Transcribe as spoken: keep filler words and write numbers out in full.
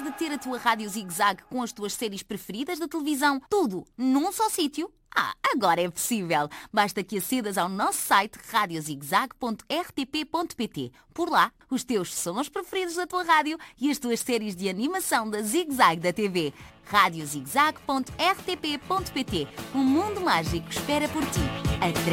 de ter a tua Rádio Zig Zag com as tuas séries preferidas da televisão? Tudo num só sítio? Ah, agora é possível! Basta que acedas ao nosso site rádio zig zag ponto r t p ponto p t. Por lá, os teus sons preferidos da tua rádio e as tuas séries de animação da Zig Zag da T V. rádio zig zag ponto r t p ponto p t. Um mundo mágico espera por ti. Até